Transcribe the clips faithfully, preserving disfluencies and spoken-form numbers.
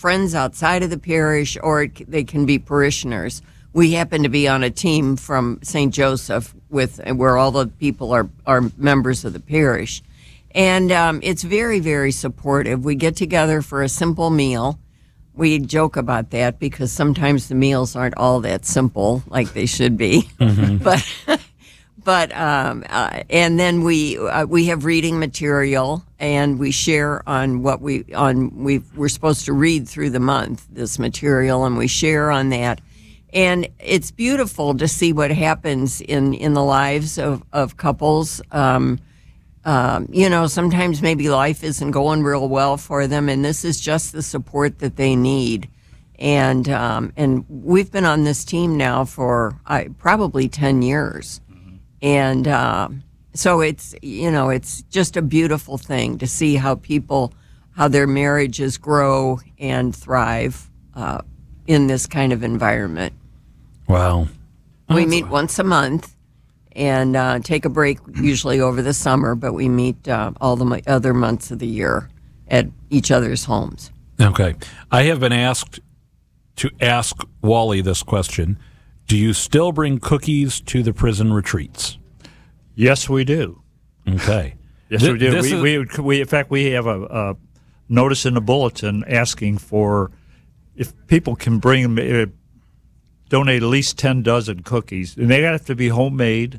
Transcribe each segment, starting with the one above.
friends outside of the parish, or it, they can be parishioners. We happen to be on a team from Saint Joseph with where all the people are, are members of the parish. And um, it's very, very supportive. We get together for a simple meal. We joke about that because sometimes the meals aren't all that simple like they should be. Mm-hmm. But but um, uh, and then we uh, we have reading material, and we share on what we on we we're supposed to read through the month, this material, and we share on that. And it's beautiful to see what happens in, in the lives of, of couples. Um, um, you know, sometimes maybe life isn't going real well for them, and this is just the support that they need. And um, and we've been on this team now for uh, probably ten years. Mm-hmm. And uh, so it's, you know, it's just a beautiful thing to see how people, how their marriages grow and thrive uh, in this kind of environment. Wow. We meet once a month and uh, take a break usually over the summer, but we meet uh, all the mo- other months of the year at each other's homes. Okay. I have been asked to ask Wally this question. Do you still bring cookies to the prison retreats? Yes, we do. Okay. Yes, Th- we do. this We, is- we, we, in fact, we have a, a notice in the bulletin asking for if people can bring uh, donate at least ten dozen cookies, and they have to be homemade.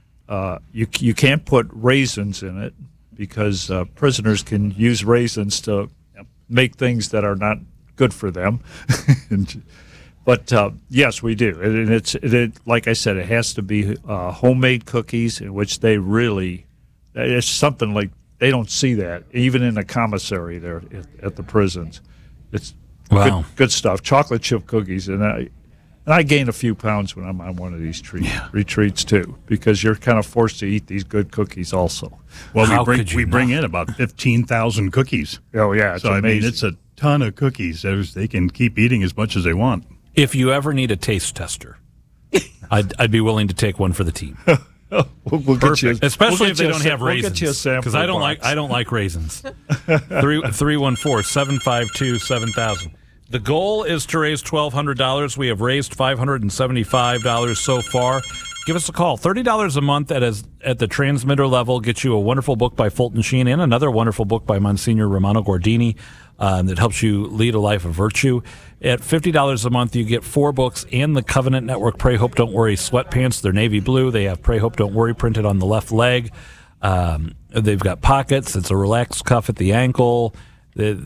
Uh, you you can't put raisins in it because uh, prisoners can use raisins to make things that are not good for them. and, but uh, yes, we do, and it's it, like I said, it has to be uh, homemade cookies in which they really. It's something like they don't see that even in the commissary there at, at the prisons. It's wow. good, good stuff. Chocolate chip cookies, and I. And I gain a few pounds when I'm on one of these treat, yeah. retreats too, because you're kind of forced to eat these good cookies also. Well, How we bring could you we not? bring in about fifteen thousand cookies. Oh yeah, it's so amazing. I mean it's a ton of cookies. There's, they can keep eating as much as they want. If you ever need a taste tester, I'd, I'd be willing to take one for the team. we'll, we'll get you, Especially we'll if they get don't you a, have we'll raisins, get you a sample because I don't box. like I don't like raisins. Three three one four seven five two seven thousand. The goal is to raise twelve hundred dollars. We have raised five hundred and seventy five dollars so far. Give us a call. Thirty dollars a month at as, at the transmitter level gets you a wonderful book by Fulton Sheen and another wonderful book by Monsignor Romano Gordini uh, that helps you lead a life of virtue. At fifty dollars a month, you get four books and the Covenant Network Pray Hope Don't Worry sweatpants. They're navy blue. They have Pray Hope Don't Worry printed on the left leg. Um, they've got pockets. It's a relaxed cuff at the ankle. The,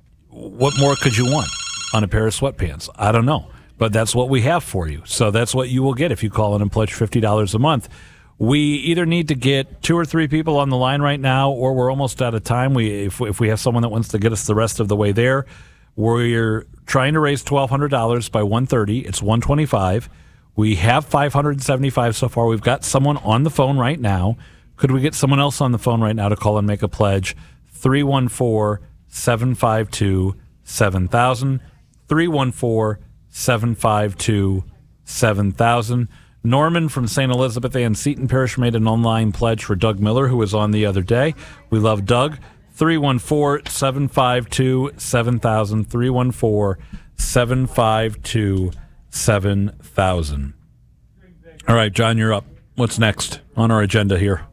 what more could you want on a pair of sweatpants? I don't know. But that's what we have for you. So that's what you will get if you call in and pledge fifty dollars a month. We either need to get two or three people on the line right now, or we're almost out of time. We if, if we have someone that wants to get us the rest of the way there, we're trying to raise twelve hundred dollars by one thirty. It's one twenty-five. We have five hundred seventy-five so far. We've got someone on the phone right now. Could we get someone else on the phone right now to call and make a pledge? three one four, seven five two, seven thousand. three one four, seven five two, seven thousand. Norman from Saint Elizabeth Ann Seton Parish made an online pledge for Doug Miller, who was on the other day. We love Doug. three one four, seven five two, seven thousand. three one four, seven five two, seven thousand. All right, John, you're up. What's next on our agenda here?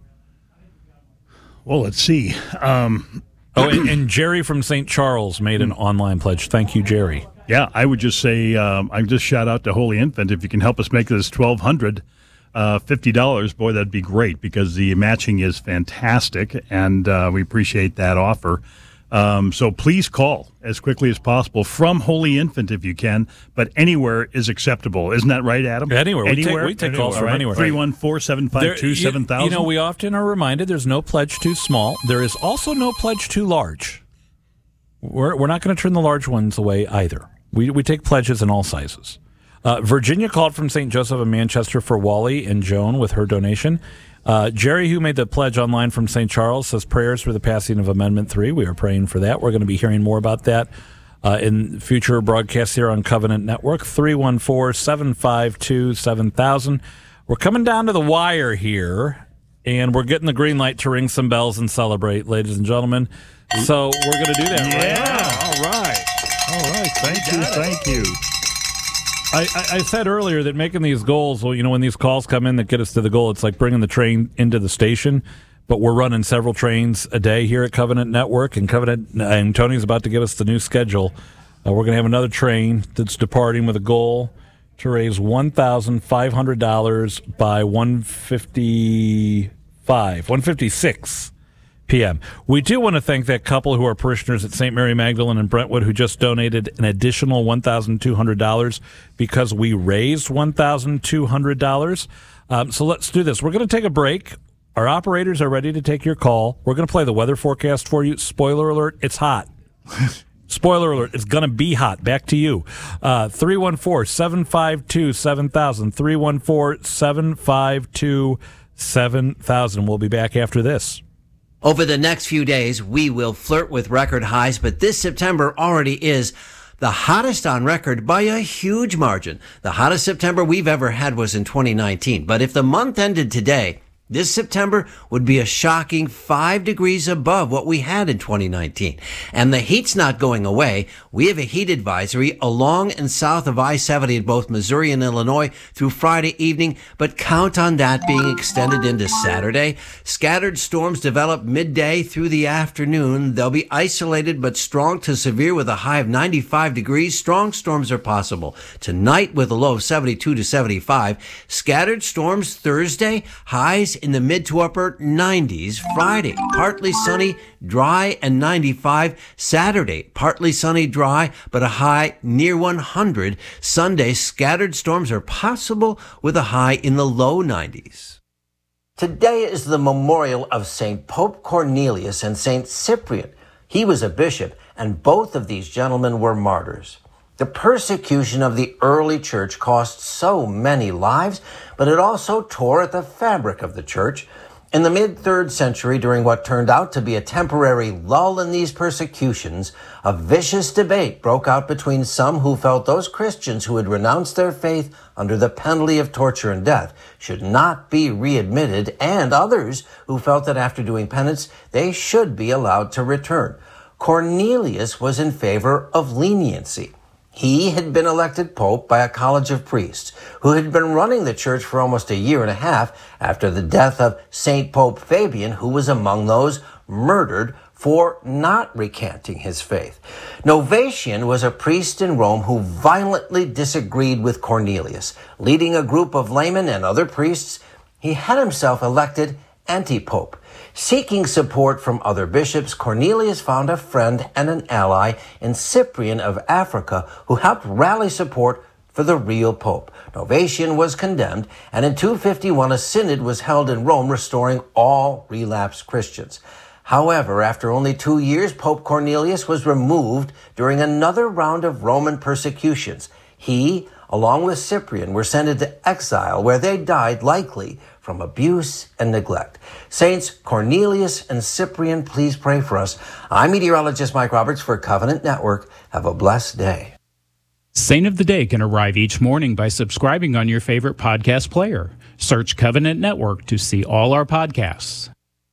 Well, let's see. Um, oh, and, and Jerry from Saint Charles made an online pledge. Thank you, Jerry. Yeah, I would just say, um, I just shout out to Holy Infant. If you can help us make this twelve hundred dollars, uh, fifty dollars, boy, that'd be great, because the matching is fantastic, and uh, we appreciate that offer. Um, so please call as quickly as possible from Holy Infant if you can, but anywhere is acceptable. Isn't that right, Adam? Anywhere. Anywhere? We take, we take calls from right. anywhere. three one four, seven five two, seven thousand. You know, we often are reminded there's no pledge too small. There is also no pledge too large. We're, we're not going to turn the large ones away either. We we take pledges in all sizes. Uh, Virginia called from Saint Joseph of Manchester for Wally and Joan with her donation. Uh, Jerry, who made the pledge online from Saint Charles, says prayers for the passing of Amendment three. We are praying for that. We're going to be hearing more about that uh, in future broadcasts here on Covenant Network. three one four, seven five two, seven thousand. We're coming down to the wire here, and we're getting the green light to ring some bells and celebrate, ladies and gentlemen. So we're going to do that yeah. right now. All right. All right. Thank you. Thank you. I, I, I said earlier that making these goals, well, you know, when these calls come in that get us to the goal, it's like bringing the train into the station. But we're running several trains a day here at Covenant Network, and Covenant and Tony's about to give us the new schedule. Uh, we're going to have another train that's departing with a goal to raise one thousand five hundred dollars by one fifty-five, one fifty-six p.m. We do want to thank that couple who are parishioners at Saint Mary Magdalene in Brentwood who just donated an additional one thousand two hundred dollars because we raised one thousand two hundred dollars. Um, so let's do this. We're going to take a break. Our operators are ready to take your call. We're going to play the weather forecast for you. Spoiler alert, it's hot. Spoiler alert, it's going to be hot. Back to you. Uh, three one four, seven five two, seven thousand. three one four, seven five two, seven thousand. We'll be back after this. Over the next few days, we will flirt with record highs, but this September already is the hottest on record by a huge margin. The hottest September we've ever had was in twenty nineteen. But if the month ended today, this September would be a shocking five degrees above what we had in twenty nineteen. And the heat's not going away. We have a heat advisory along and south of I seventy in both Missouri and Illinois through Friday evening, but count on that being extended into Saturday. Scattered storms develop midday through the afternoon. They'll be isolated but strong to severe with a high of ninety-five degrees. Strong storms are possible tonight with a low of seventy-two to seventy-five. Scattered storms Thursday, highs in the mid to upper nineties. Friday, partly sunny, dry, and ninety-five. Saturday, partly sunny, dry, but a high near one hundred. Sunday, scattered storms are possible with a high in the low nineties. Today is the memorial of Saint Pope Cornelius and Saint Cyprian. He was a bishop, and both of these gentlemen were martyrs. The persecution of the early church cost so many lives, but it also tore at the fabric of the church. In the mid-third century, during what turned out to be a temporary lull in these persecutions, a vicious debate broke out between some who felt those Christians who had renounced their faith under the penalty of torture and death should not be readmitted, and others who felt that after doing penance, they should be allowed to return. Cornelius was in favor of leniency. He had been elected pope by a college of priests who had been running the church for almost a year and a half after the death of Saint Pope Fabian, who was among those murdered for not recanting his faith. Novatian was a priest in Rome who violently disagreed with Cornelius. Leading a group of laymen and other priests, he had himself elected anti-pope. Seeking support from other bishops, Cornelius found a friend and an ally in Cyprian of Africa, who helped rally support for the real pope. Novatian was condemned, and in two fifty-one a synod was held in Rome restoring all relapsed Christians. However, after only two years, Pope Cornelius was removed during another round of Roman persecutions. He, along with Cyprian, were sent into exile, where they died likely from abuse and neglect. Saints Cornelius and Cyprian, please pray for us. I'm meteorologist Mike Roberts for Covenant Network. Have a blessed day. Saint of the Day can arrive each morning by subscribing on your favorite podcast player. Search Covenant Network to see all our podcasts.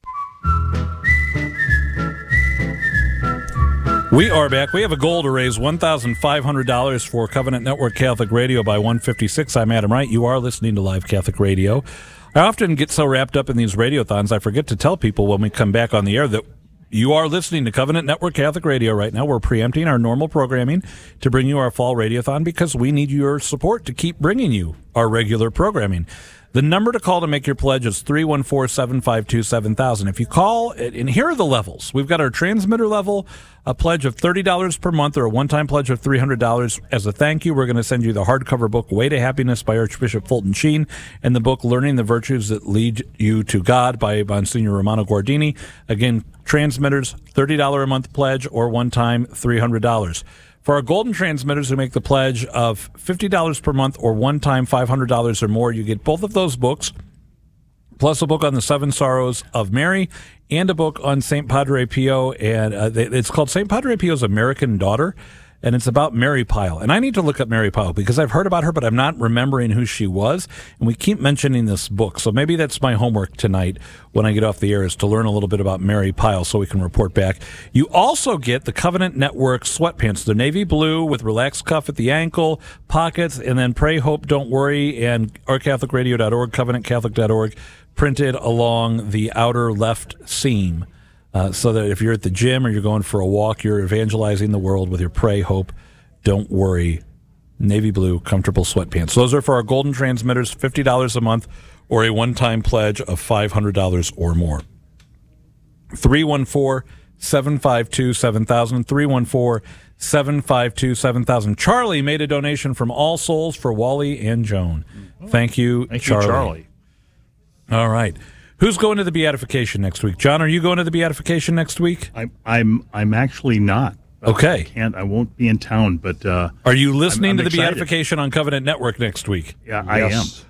We are back. We have a goal to raise one thousand five hundred dollars for Covenant Network Catholic Radio by one fifty-six. I'm Adam Wright. You are listening to Live Catholic Radio. I often get so wrapped up in these radiothons, I forget to tell people when we come back on the air that you are listening to Covenant Network Catholic Radio right now. We're preempting our normal programming to bring you our fall radiothon because we need your support to keep bringing you our regular programming. The number to call to make your pledge is three one four, seven five two, seven thousand. If you call, and here are the levels. We've got our transmitter level, a pledge of thirty dollars per month or a one-time pledge of three hundred dollars. As a thank you, we're going to send you the hardcover book, Way to Happiness by Archbishop Fulton Sheen, and the book, Learning the Virtues That Lead You to God by Monsignor Romano Guardini. Again, transmitters, thirty dollars a month pledge or one-time three hundred dollars. For our golden transmitters who make the pledge of fifty dollars per month or one-time five hundred dollars or more, you get both of those books, plus a book on the Seven Sorrows of Mary and a book on Saint Padre Pio. And uh, it's called Saint Padre Pio's American Daughter. and it's about Mary Pyle. And I need to look up Mary Pyle because I've heard about her, but I'm not remembering who she was. And we keep mentioning this book. So maybe that's my homework tonight when I get off the air, is to learn a little bit about Mary Pyle so we can report back. You also get the Covenant Network sweatpants. They're navy blue with relaxed cuff at the ankle, pockets, and then Pray, Hope, Don't Worry, and our catholic radio dot org, covenant catholic dot org, printed along the outer left seam. Uh, so that if you're at the gym or you're going for a walk, you're evangelizing the world with your Pray, Hope, Don't Worry, navy blue, comfortable sweatpants. Those are for our golden transmitters, fifty dollars a month, or a one-time pledge of five hundred dollars or more. three one four, seven five two, seven thousand, three one four, seven five two, seven thousand. Charlie made a donation from All Souls for Wally and Joan. Thank you, Thank Charlie. you, Charlie. All right. Who's going to the beatification next week? John, are you going to the beatification next week? I, I'm I'm actually not. Okay. I can't. I won't be in town. But uh, Are you listening I'm- I'm to the excited. beatification on Covenant Network next week? yeah, I am. Yes.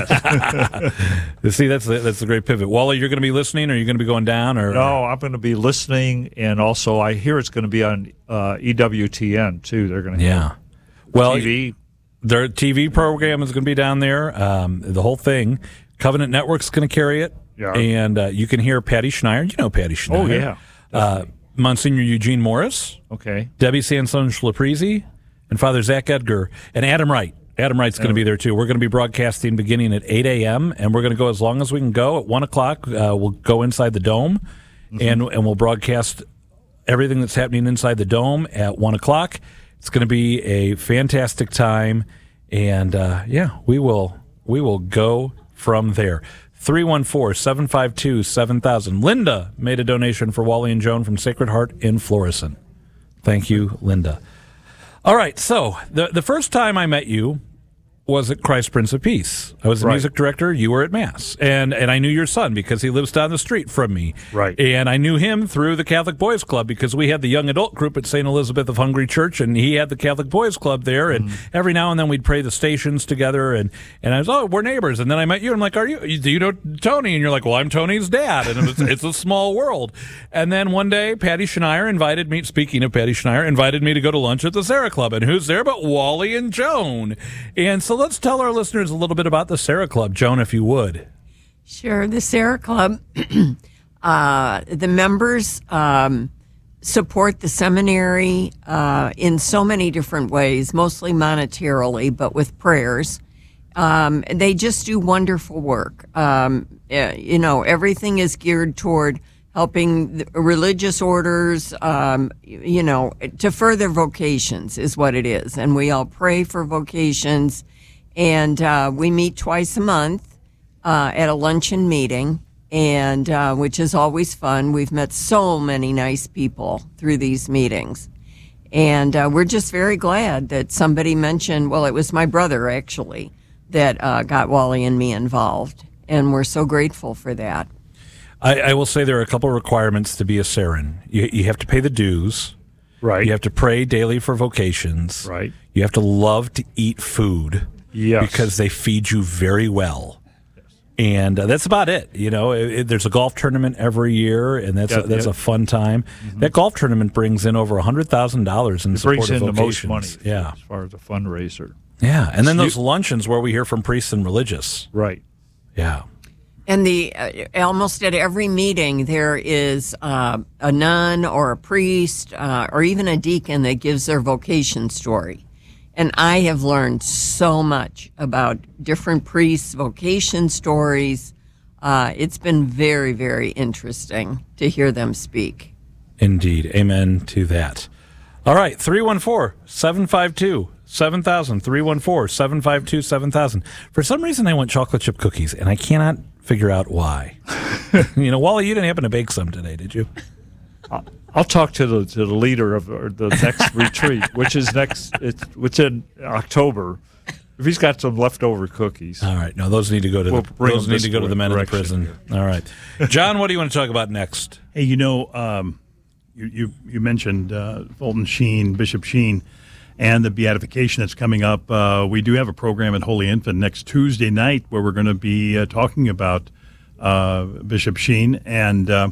See, that's the, that's the great pivot. Wally, you're going to be listening, or are you going to be going down? Or No, I'm going to be listening, and also I hear it's going to be on uh, E W T N too. They're going to Yeah. have Well, T V. their T V program is going to be down there. Um, the whole thing. Covenant Network's going to carry it. Yeah. And uh, you can hear Patty Schneier. You know Patty Schneier. Oh, yeah. Uh, Monsignor Eugene Morris, Okay. Debbie Sansone Schlaprizi, and Father Zach Edgar, and Adam Wright. Adam Wright's going to be there, too. We're going to be broadcasting beginning at eight a.m., and we're going to go as long as we can go. At one o'clock, uh, we'll go inside the dome, mm-hmm. and, and we'll broadcast everything that's happening inside the dome at one o'clock. It's going to be a fantastic time, and, uh, yeah, we will we will go from there. three one four, seven five two, seven thousand. Linda made a donation for Wally and Joan from Sacred Heart in Florissant. Thank you, Linda. All right, so the the first time I met you was at Christ Prince of Peace. I was the Right. music director. You were at Mass. And and I knew your son because he lives down the street from me. Right. And I knew him through the Catholic Boys Club because we had the young adult group at Saint Elizabeth of Hungary Church, and he had the Catholic Boys Club there. And Mm-hmm. every now and then we'd pray the stations together. And, and I was, oh, we're neighbors. And then I met you. And I'm like, are you, do you know Tony? And you're like, well, I'm Tony's dad. And it's, it's a small world. And then one day, Patty Schneier invited me, speaking of Patty Schneier, invited me to go to lunch at the Sarah Club. And who's there but Wally and Joan? And so let's tell our listeners a little bit about the Sarah Club, Joan, if you would. Sure. The Sarah Club, uh, the members um, support the seminary uh, in so many different ways, mostly monetarily, but with prayers. Um, they just do wonderful work. Um, uh, you know, everything is geared toward helping the religious orders, um, you know, to further vocations is what it is. And we all pray for vocations. And uh, we meet twice a month uh, at a luncheon meeting, and uh, which is always fun. We've met so many nice people through these meetings. And uh, we're just very glad that somebody mentioned, well, it was my brother, actually, that uh, got Wally and me involved. And we're so grateful for that. I, I will say there are a couple of requirements to be a Saran. You, you have to pay the dues. Right. You have to pray daily for vocations. Right. You have to love to eat food. Yes. Because they feed you very well. And uh, that's about it. You know, it, it, there's a golf tournament every year, and that's Yeah, a, that's yeah. a fun time. Mm-hmm. That golf tournament brings in over one hundred thousand dollars in It support brings in of the most vocations. money Yeah. as far as a fundraiser. Yeah. And then So those you- luncheons where we hear from priests and religious. Right. Yeah. And the uh, almost at every meeting there is uh, a nun or a priest uh, or even a deacon that gives their vocation story. And I have learned so much about different priests' vocation stories. Uh, it's been very, very interesting to hear them speak. Indeed. Amen to that. All right. three one four, seven five two, seven thousand. three one four, seven five two, seven thousand. For some reason, I want chocolate chip cookies, and I cannot figure out why. You know, Wally, you didn't happen to bake some today, did you? I'll talk to the to the leader of or the next retreat, which is next. It's which in October. If he's got some leftover cookies, All right. No, those need to go to We'll the, bring those them need this to go to the men in the direction. prison. All right. John, what do you want to talk about next? Hey, you know, um, you, you you mentioned uh, Fulton Sheen, Bishop Sheen, and the beatification that's coming up. Uh, we do have a program at Holy Infant next Tuesday night where we're going to be uh, talking about uh, Bishop Sheen, and uh,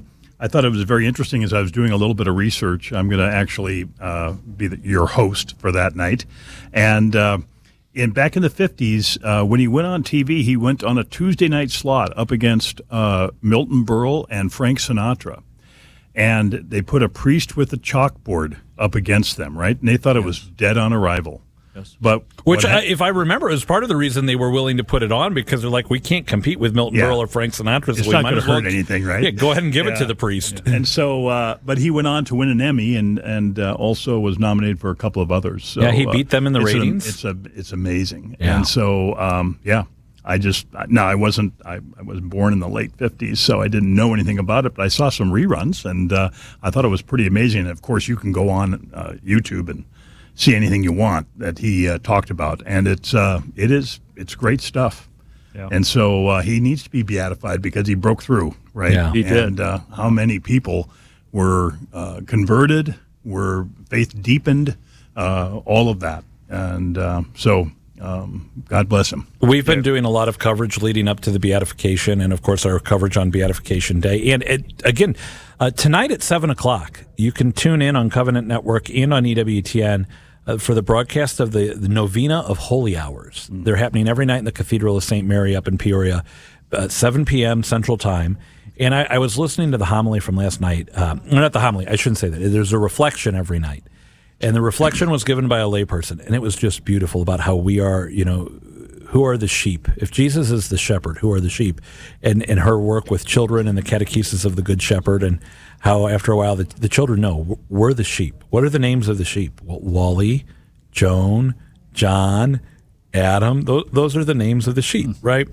I thought it was very interesting as I was doing a little bit of research. I'm going to actually uh, be the, your host for that night. And uh, in back in the fifties, uh, when he went on T V, he went on a Tuesday night slot up against uh, Milton Berle and Frank Sinatra. And they put a priest with a chalkboard up against them, right? And they thought it was dead on arrival. Yes. But Which, what I, hap- if I remember, is part of the reason they were willing to put it on, because they're like, we can't compete with Milton Yeah. Berle or Frank Sinatra. So It's we not might gonna as well hurt anything, right? Yeah, go ahead and give it Yeah. to the priest. And so, uh, but he went on to win an Emmy, and and uh, also was nominated for a couple of others. So, Yeah, he uh, beat them in the it's an- ratings. it's a it's amazing. Yeah. And so, um, yeah, I just no, I wasn't. I, I was born in the late fifties, so I didn't know anything about it. But I saw some reruns, and uh, I thought it was pretty amazing. And of course, you can go on uh, YouTube and see anything you want that he uh, talked about, and it's uh, it is it's great stuff. Yeah. And so uh, he needs to be beatified because he broke through, right? Yeah. He did. And uh, how many people were uh, converted, were faith deepened, uh, all of that. And uh, so um, God bless him. We've been doing a lot of coverage leading up to the beatification, and of course our coverage on Beatification Day. And it, again, uh, tonight at seven o'clock, you can tune in on Covenant Network and on E W T N uh, for the broadcast of the, the Novena of Holy Hours. Mm. They're happening every night in the Cathedral of Saint Mary up in Peoria, uh, seven p.m. Central Time. And I, I was listening to the homily from last night. Um, not the homily, I shouldn't say that. There's a reflection every night. And the reflection was given by a layperson, and it was just beautiful about how we are, you know, who are the sheep? If Jesus is the shepherd, who are the sheep? And and her work with children and the catechesis of the Good Shepherd, and how after a while the, the children know, we're the sheep. What are the names of the sheep? Well, Wally, Joan, John, Adam. Those, those are the names of the sheep, right?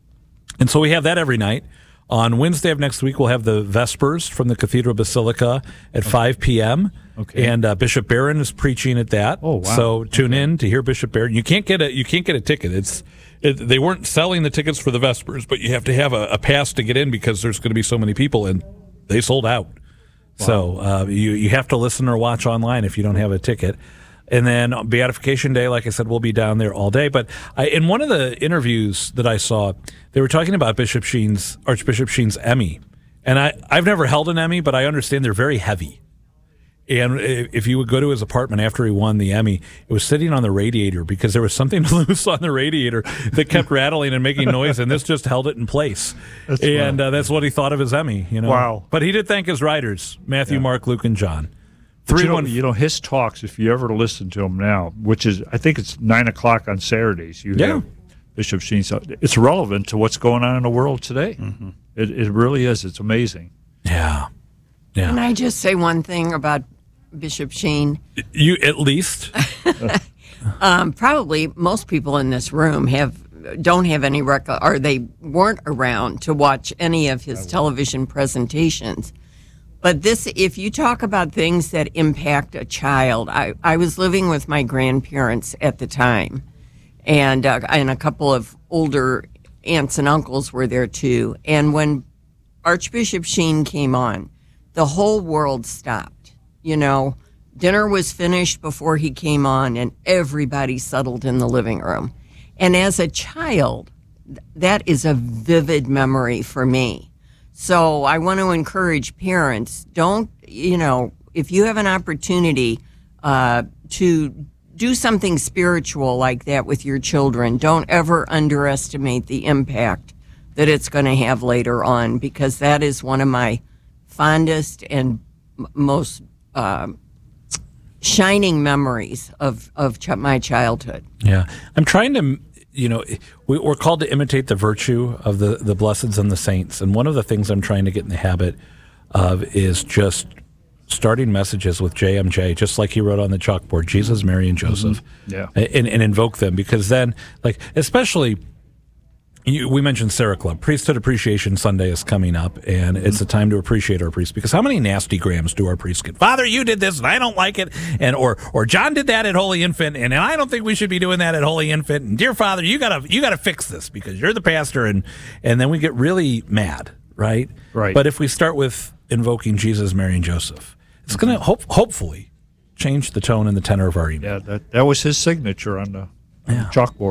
And so we have that every night. On Wednesday of next week, we'll have the Vespers from the Cathedral Basilica at five p.m. Okay. And uh, Bishop Barron is preaching at that. Oh, wow. So tune in to hear Bishop Barron. You can't get a you can't get a ticket. It's it, they weren't selling the tickets for the Vespers, but you have to have a, a pass to get in because there's going to be so many people, and they sold out. Wow. So uh, you you have to listen or watch online if you don't have a ticket. And then on Beatification Day, like I said, we'll be down there all day. But I, in one of the interviews that I saw, they were talking about Bishop Sheen's, Archbishop Sheen's Emmy. And I, I've never held an Emmy, but I understand they're very heavy. And if you would go to his apartment after he won the Emmy, it was sitting on the radiator because there was something loose on the radiator that kept rattling and making noise, and this just held it in place. That's and wow. uh, that's what he thought of his Emmy. You know? Wow. But he did thank his writers, Matthew, Yeah. Mark, Luke, and John. But you, know, one- you know, his talks, if you ever listen to him now, which is, I think it's nine o'clock on Saturdays, you Yeah. have Bishop Sheen. It's relevant to what's going on in the world today. Mm-hmm. It, it really is. It's amazing. Yeah. Yeah. Can I just say one thing about Bishop Sheen? You at least. Um, probably most people in this room have don't have any record, or they weren't around to watch any of his television presentations. But this, if you talk about things that impact a child, I, I was living with my grandparents at the time, and uh, and a couple of older aunts and uncles were there too. And when Archbishop Sheen came on, the whole world stopped. You know, dinner was finished before he came on, and everybody settled in the living room. And as a child, th- that is a vivid memory for me. So I want to encourage parents, don't, you know, if you have an opportunity uh, to do something spiritual like that with your children, don't ever underestimate the impact that it's going to have later on, because that is one of my fondest and m- most uh, shining memories of, of ch- my childhood. Yeah. I'm trying to, you know, we, we're called to imitate the virtue of the, the blesseds and the saints. And one of the things I'm trying to get in the habit of is just starting messages with J M J, just like he wrote on the chalkboard, Jesus, Mary, and Joseph. Mm-hmm. Yeah. And, and invoke them, because then, like, especially, you, we mentioned Sarah Club. Priesthood Appreciation Sunday is coming up, and mm-hmm. it's a time to appreciate our priests, because how many nasty grams do our priests get? Father, you did this, and I don't like it, and or or John did that at Holy Infant, and I don't think we should be doing that at Holy Infant. And dear Father, you gotta you gotta fix this because you're the pastor, and and then we get really mad, right? Right. But if we start with invoking Jesus, Mary, and Joseph, it's mm-hmm. going to hope hopefully change the tone and the tenor of our email. Yeah, that that was his signature on the, on Yeah. the chalkboard.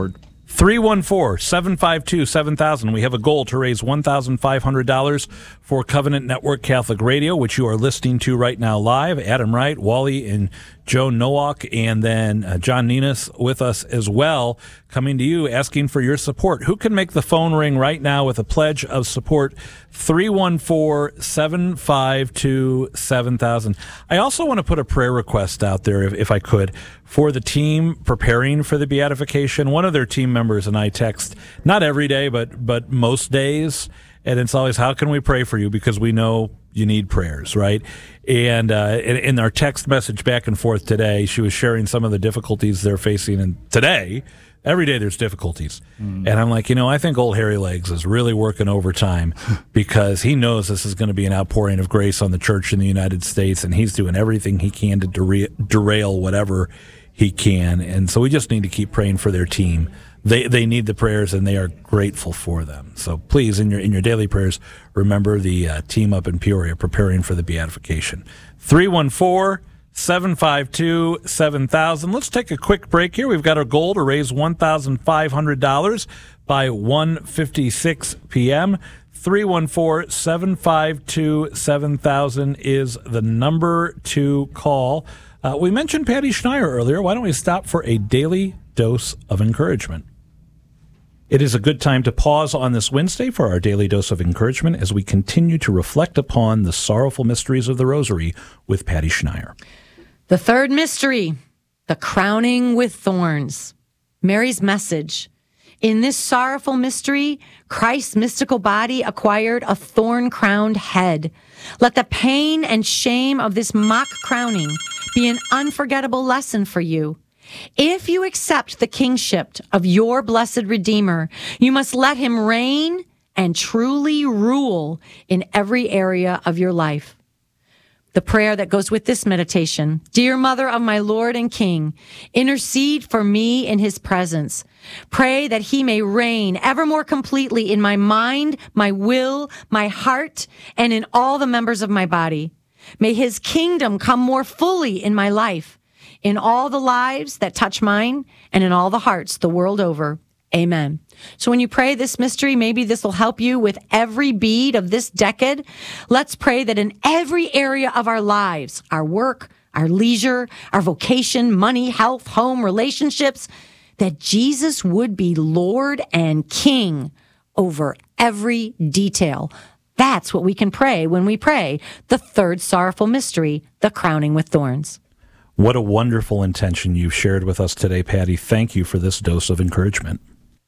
three one four, seven five two, seven thousand. We have a goal to raise one thousand five hundred dollars for Covenant Network Catholic Radio, which you are listening to right now live. Adam Wright, Wally, and Joe Nowak, and then uh, John Nenas with us as well, coming to you asking for your support. Who can make the phone ring right now with a pledge of support? three one four, seven five two, seven thousand. I also want to put a prayer request out there, if, if I could, for the team preparing for the beatification. One of their team members and I text, not every day, but but most days, and it's always, how can we pray for you? Because we know you need prayers, right? And uh, in, in our text message back and forth today, she was sharing some of the difficulties they're facing. And today, every day there's difficulties. Mm. And I'm like, you know, I think old Hairy Legs is really working overtime because he knows this is going to be an outpouring of grace on the church in the United States, and he's doing everything he can to dera- derail whatever he can. And so we just need to keep praying for their team. They they need the prayers, and they are grateful for them. So please, in your in your daily prayers, remember the uh, team up in Peoria preparing for the beatification. three one four, seven five two, seven thousand. Let's take a quick break here. We've got our goal to raise one thousand five hundred dollars by one fifty-six p.m. three one four, seven five two, seven thousand is the number to call. Uh, we mentioned Patty Schneier earlier. Why don't we stop for a daily dose of encouragement? It is a good time to pause on this Wednesday for our daily dose of encouragement as we continue to reflect upon the sorrowful mysteries of the Rosary with Patty Schneier. The third mystery, the crowning with thorns. Mary's message. In this sorrowful mystery, Christ's mystical body acquired a thorn-crowned head. Let the pain and shame of this mock crowning be an unforgettable lesson for you. If you accept the kingship of your blessed Redeemer, you must let him reign and truly rule in every area of your life. The prayer that goes with this meditation: Dear Mother of my Lord and King, intercede for me in his presence. Pray that he may reign ever more completely in my mind, my will, my heart, and in all the members of my body. May his kingdom come more fully in my life, in all the lives that touch mine, and in all the hearts the world over. Amen. So when you pray this mystery, maybe this will help you with every bead of this decade. Let's pray that in every area of our lives, our work, our leisure, our vocation, money, health, home, relationships, that Jesus would be Lord and King over every detail. That's what we can pray when we pray the third sorrowful mystery, the crowning with thorns. What a wonderful intention you've shared with us today, Patty. Thank you for this dose of encouragement.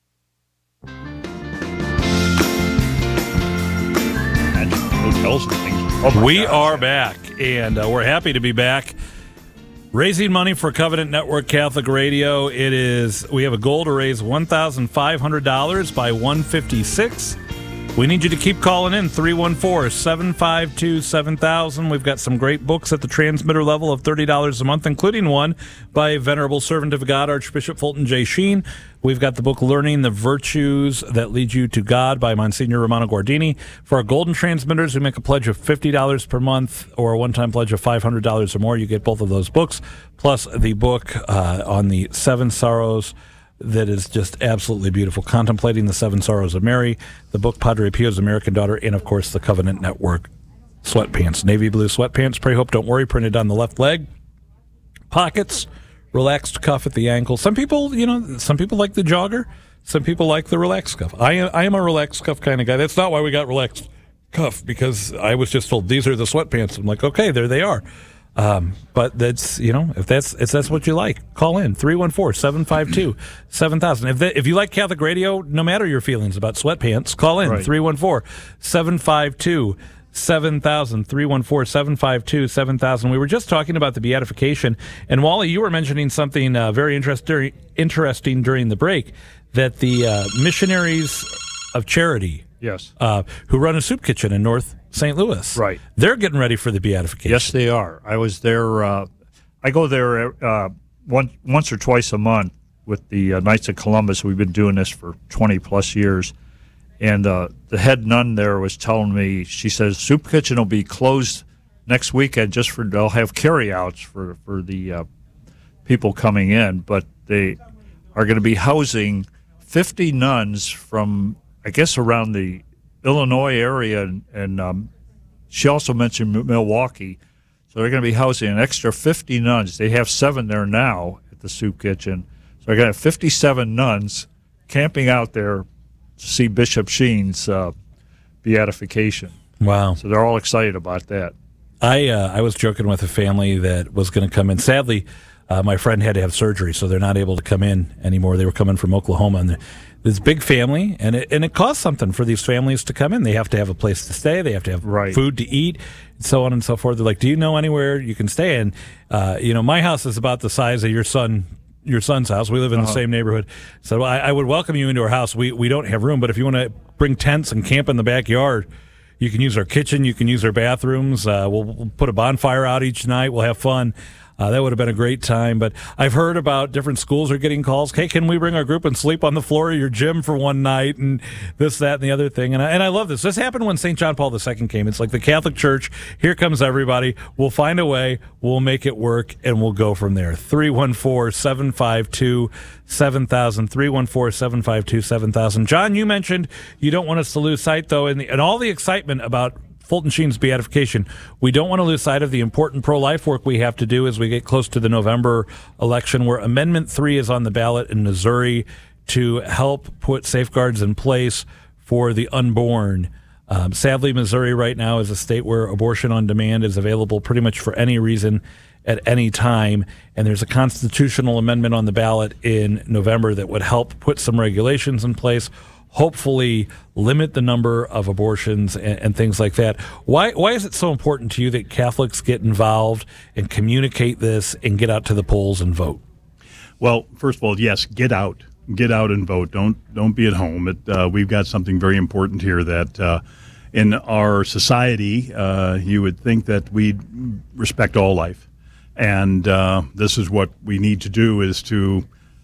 Hotels and things. Oh my we God. are back, and uh, we're happy to be back. Raising money for Covenant Network Catholic Radio. It is, we have a goal to raise one thousand five hundred dollars by one fifty-six. We need you to keep calling in, three one four, seven five two, seven thousand. We've got some great books at the transmitter level of thirty dollars a month, including one by Venerable Servant of God, Archbishop Fulton J. Sheen. We've got the book Learning the Virtues That Lead You to God by Monsignor Romano Guardini. For our golden transmitters, we make a pledge of fifty dollars per month or a one-time pledge of five hundred dollars or more. You get both of those books, plus the book uh, on the Seven Sorrows that is just absolutely beautiful. Contemplating the Seven Sorrows of Mary, the book Padre Pio's American Daughter, and, of course, the Covenant Network sweatpants. Navy blue sweatpants, Pray Hope Don't Worry, printed on the left leg. Pockets, relaxed cuff at the ankle. Some people, you know, some people like the jogger. Some people like the relaxed cuff. I am, I am a relaxed cuff kind of guy. That's not why we got relaxed cuff, because I was just told these are the sweatpants. I'm like, okay, there they are. Um, but that's, you know, if that's if that's what you like, call in three one four, seven five two, seven thousand. If that, if you like Catholic radio, no matter your feelings about sweatpants, call in three one four, seven five two, seven thousand. three one four, seven five two, seven thousand. We were just talking about the beatification, and Wally, you were mentioning something uh, very interest, interesting during the break, that the uh, missionaries of charity, yes, uh, who run a soup kitchen in North Saint Louis. Right. They're getting ready for the beatification. Yes, they are. I was there. Uh, I go there uh, one, once or twice a month with the uh, Knights of Columbus. We've been doing this for twenty plus years. And uh, the head nun there was telling me, she says, soup kitchen will be closed next weekend just for, they'll have carryouts for, for the uh, people coming in, but they are going to be housing fifty nuns from, I guess, around the Illinois area, and, and um, she also mentioned Milwaukee. So they're going to be housing an extra fifty nuns. They have seven there now at the soup kitchen. So they're going to have fifty-seven nuns camping out there to see Bishop Sheen's uh, beatification. Wow. So they're all excited about that. I uh, I was joking with a family that was going to come in. Sadly, uh, my friend had to have surgery, so they're not able to come in anymore. They were coming from Oklahoma, and this big family, and it, and it costs something for these families to come in. They have to have a place to stay. They have to have right. food to eat, and so on and so forth. They're like, do you know anywhere you can stay? And, uh, you know, my house is about the size of your son your son's house. We live in uh-huh. the same neighborhood. So I, I would welcome you into our house. We, we don't have room, but if you want to bring tents and camp in the backyard, you can use our kitchen. You can use our bathrooms. Uh, we'll, we'll put a bonfire out each night. We'll have fun. Uh, that would have been a great time. But I've heard about different schools are getting calls. Hey, can we bring our group and sleep on the floor of your gym for one night and this, that, and the other thing? And I, and I love this. This happened when Saint John Paul the Second came. It's like the Catholic Church. Here comes everybody. We'll find a way. We'll make it work, and we'll go from there. three one four, seven five two, seven thousand. three one four, seven five two, seven thousand. John, you mentioned you don't want us to lose sight, though, and, and all the excitement about Fulton Sheen's beatification. We don't want to lose sight of the important pro-life work we have to do as we get close to the November election, where Amendment three is on the ballot in Missouri to help put safeguards in place for the unborn. Um, sadly, Missouri right now is a state where abortion on demand is available pretty much for any reason at any time, and there's a constitutional amendment on the ballot in November that would help put some regulations in place, hopefully limit the number of abortions and, and things like that. Why why is it so important to you that Catholics get involved and communicate this and get out to the polls and vote? Well, first of all, yes, get out. Get out and vote. Don't don't be at home. It, uh, we've got something very important here that uh, in our society, uh, you would think that we respect all life. And uh, this is what we need to do, is to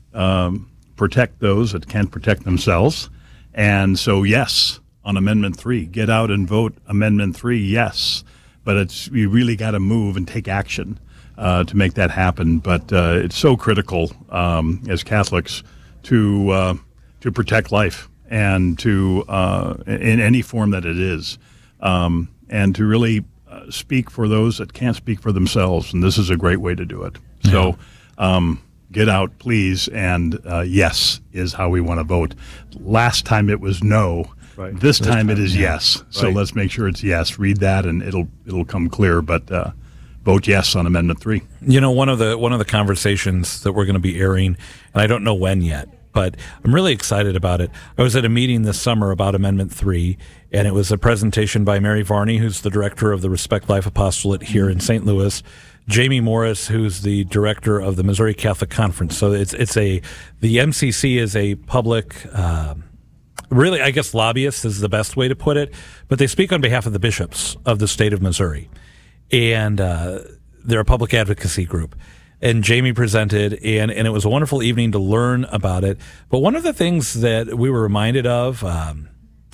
um, protect those that can't protect themselves. And so, yes, on Amendment three, get out and vote Amendment three, yes. But it's you really got to move and take action uh, to make that happen. But uh, it's so critical um, as Catholics to uh, to protect life and to, uh, in any form that it is, um, and to really uh, speak for those that can't speak for themselves. And this is a great way to do it. Yeah. So, um get out, please, and uh, yes is how we want to vote. Last time it was no. Right. This, this time, time it is yeah. yes. So right. let's make sure it's yes. Read that, and it'll it'll come clear. But uh, vote yes on Amendment three. You know, one of the one of the conversations that we're going to be airing, and I don't know when yet, but I'm really excited about it. I was at a meeting this summer about Amendment three, and it was a presentation by Mary Varney, who's the director of the Respect Life Apostolate here in Saint Louis, Jamie Morris, who's the director of the Missouri Catholic Conference. So it's it's a the M C C is a public, uh, really, I guess lobbyist is the best way to put it, but they speak on behalf of the bishops of the state of Missouri, and uh, they're a public advocacy group. And Jamie presented, and, and it was a wonderful evening to learn about it. But one of the things that we were reminded of um,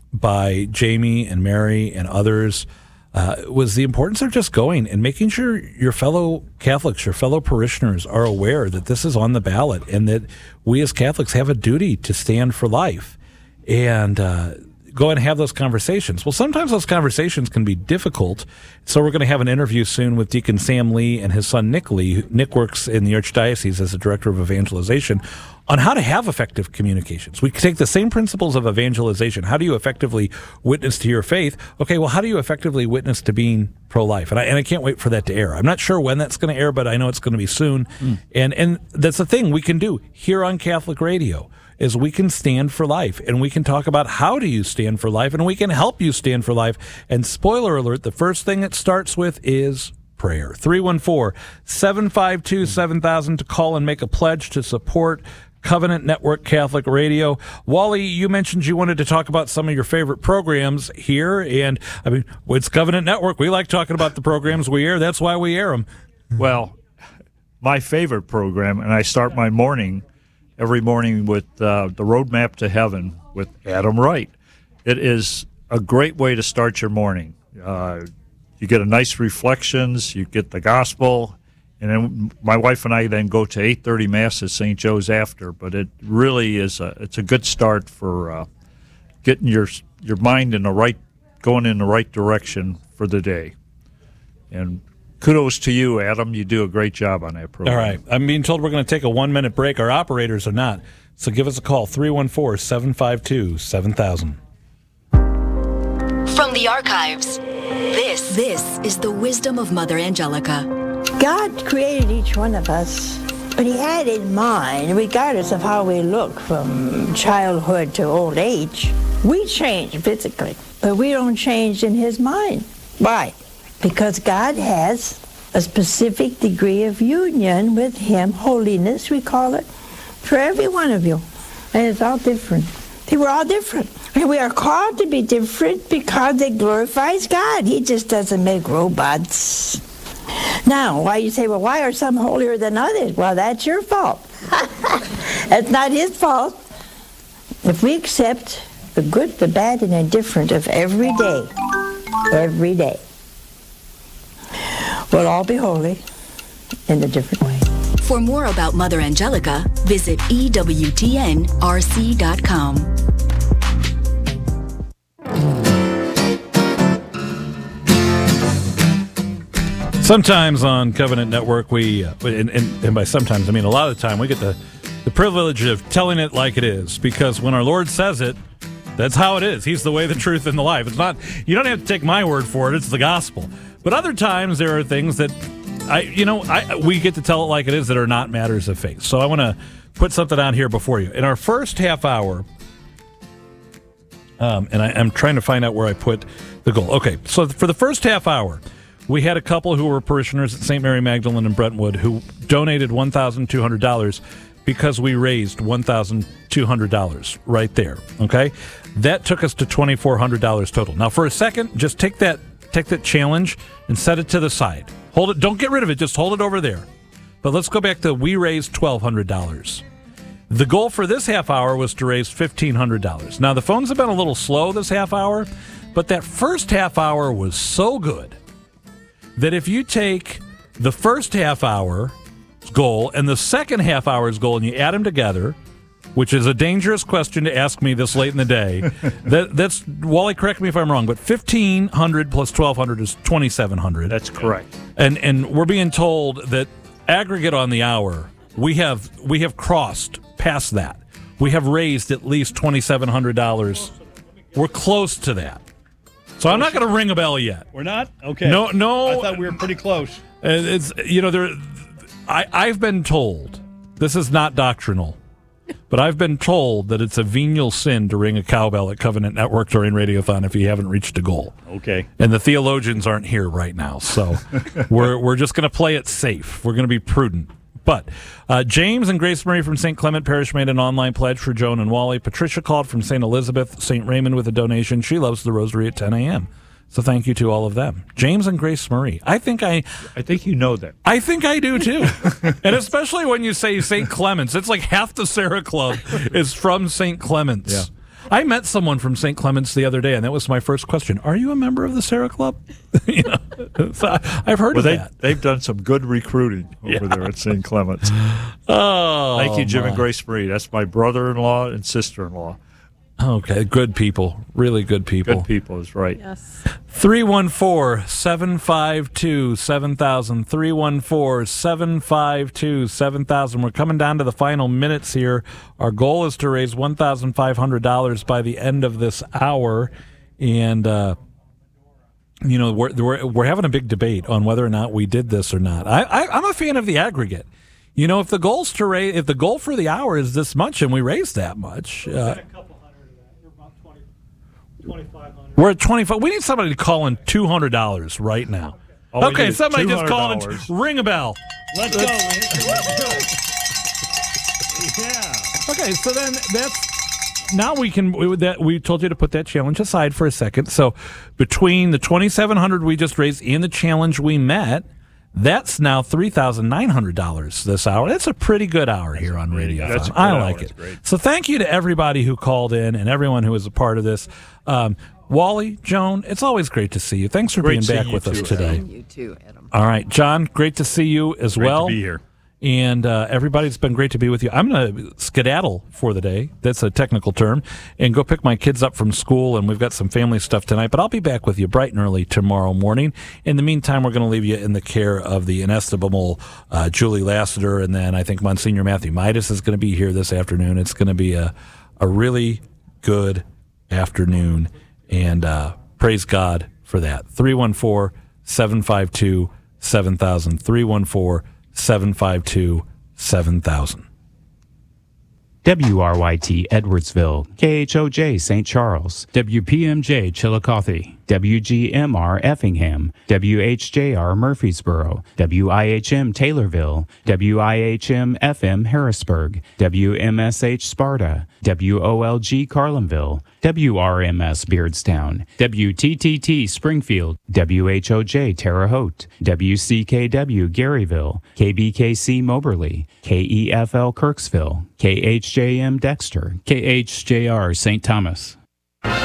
by Jamie and Mary and others Uh, was the importance of just going and making sure your fellow Catholics, your fellow parishioners are aware that this is on the ballot and that we as Catholics have a duty to stand for life and uh, go and have those conversations. Well, sometimes those conversations can be difficult, so we're going to have an interview soon with Deacon Sam Lee and his son Nick Lee. Nick works in the Archdiocese as the Director of Evangelization, on how to have effective communications. We take the same principles of evangelization. How do you effectively witness to your faith? Okay, well, how do you effectively witness to being pro-life? And I, and I can't wait for that to air. I'm not sure when that's going to air, but I know it's going to be soon. Mm. And and that's the thing we can do here on Catholic Radio, is we can stand for life, and we can talk about how do you stand for life, and we can help you stand for life. And spoiler alert, the first thing it starts with is prayer. three one four, seven five two, seven thousand to call and make a pledge to support Covenant Network Catholic Radio. Wally, you mentioned you wanted to talk about some of your favorite programs here, and I mean, it's Covenant Network. We like talking about the programs we air. That's why we air them. Well, my favorite program, and I start my morning every morning with uh, the Roadmap to Heaven with Adam Wright. It is a great way to start your morning. Uh, you get a nice reflections, you get the gospel, And then my wife and I then go to eight thirty Mass at Saint Joe's after. But it really is a, it's a good start for uh, getting your your mind in the right, going in the right direction for the day. And kudos to you, Adam. You do a great job on that program. All right. I'm being told we're going to take a one-minute break. Our operators are not. So give us a call, three one four, seven five two, seven thousand. From the archives, this, this is the wisdom of Mother Angelica. God created each one of us, but he had in mind, regardless of how we look from childhood to old age, we change physically, but we don't change in his mind. Why? Because God has a specific degree of union with him, holiness, we call it, for every one of you. And it's all different. See, we're all different. And we are called to be different because it glorifies God. He just doesn't make robots. Now, why you say, well, why are some holier than others? Well, that's your fault. That's not his fault. If we accept the good, the bad, and the indifferent of every day, every day, we'll all be holy in a different way. For more about Mother Angelica, visit E W T N R C dot com. Sometimes on Covenant Network, we, uh, and, and, and by sometimes, I mean a lot of the time, we get the, the privilege of telling it like it is, because when our Lord says it, that's how it is. He's the way, the truth, and the life. It's not, you don't have to take my word for it, it's the gospel. But other times, there are things that, I, you know, I, we get to tell it like it is that are not matters of faith. So I want to put something out here before you. In our first half hour, um, and I, I'm trying to find out where I put the goal. Okay, so for the first half hour, we had a couple who were parishioners at Saint Mary Magdalene in Brentwood who donated one thousand two hundred dollars because we raised one thousand two hundred dollars right there, okay? That took us to two thousand four hundred dollars total. Now, for a second, just take that take that challenge and set it to the side. Hold it. Don't get rid of it. Just hold it over there. But let's go back to we raised twelve hundred dollars. The goal for this half hour was to raise fifteen hundred dollars. Now, the phones have been a little slow this half hour, but that first half hour was so good that if you take the first half hour goal and the second half hour's goal and you add them together, which is a dangerous question to ask me this late in the day, that, that's, Wally, correct me if I'm wrong, but fifteen hundred plus twelve hundred is twenty-seven hundred. That's correct. And and we're being told that aggregate on the hour, we have we have crossed past that. We have raised at least twenty-seven hundred dollars. We're close to that. So I'm not going to ring a bell yet. We're not? Okay. No, no. I thought we were pretty close. It's, you know, there. I, I've been told, this is not doctrinal, but I've been told that it's a venial sin to ring a cowbell at Covenant Network during Radiothon if you haven't reached a goal. Okay. And the theologians aren't here right now, so we're we're just going to play it safe. We're going to be prudent. But uh, James and Grace Marie from Saint Clement Parish made an online pledge for Joan and Wally. Patricia called from Saint Elizabeth, Saint Raymond with a donation. She loves the rosary at ten a.m. So thank you to all of them. James and Grace Marie. I think I... I think you know that. I think I do, too. And especially when you say Saint Clement's. It's like half the Sarah Club is from Saint Clement's. Yeah. I met someone from Saint Clement's the other day, and that was my first question. Are you a member of the Sarah Club? you know, so I've heard well, of they, that. They've done some good recruiting over Yeah. there at Saint Clement's. Oh, Thank you, Jim my. and Grace Marie. That's my brother-in-law and sister-in-law. Okay, good people. Really good people. Good people is right. Yes. three one four, seven five two, seven thousand. three one four, seven five two, seven thousand. We're coming down to the final minutes here. Our goal is to raise one thousand five hundred dollars by the end of this hour. And, uh, you know, we're, we're, we're having a big debate on whether or not we did this or not. I, I, I'm a fan of the aggregate. You know, if the goal's to raise, if the goal for the hour is this much and we raise that much, uh, we're at twenty-five. We need somebody to call in two hundred dollars right now. All we okay, need is somebody just two called hundred dollars. in. Ring a bell. Let's go. Yeah. Okay, so then that's now we can. We, that we told you to put that challenge aside for a second. So between the twenty-seven hundred we just raised and the challenge we met, that's now three thousand nine hundred dollars this hour. That's a pretty good hour here on Radio. That's a good I hour. like That's it. great. So thank you to everybody who called in and everyone who was a part of this. Um, Wally, Joan, it's always great to see you. Thanks for Great being seeing back you with us too, today. Adam. You too, Adam. All right, John, great to see you as Great well. to be here. And uh, everybody, it's been great to be with you. I'm going to skedaddle for the day. That's a technical term. And go pick my kids up from school. And we've got some family stuff tonight. But I'll be back with you bright and early tomorrow morning. In the meantime, we're going to leave you in the care of the inestimable uh, Julie Lassiter. And then I think Monsignor Matthew Midas is going to be here this afternoon. It's going to be a, a really good afternoon. And uh, praise God for that. three one four, seven five two, seven thousand. three one four, seven five two, seven thousand. W R Y T Edwardsville, K H O J Saint Charles, W P M J Chillicothe, W G M R Effingham, W H J R Murfreesboro, W I H M Taylorville, W I H M F M Harrisburg, W M S H Sparta, W O L G Carlinville, W R M S Beardstown, W T T T Springfield, W H O J Terre Haute, W C K W Garyville, K B K C Moberly, K E F L Kirksville, K H J M Dexter, K H J R Saint Thomas.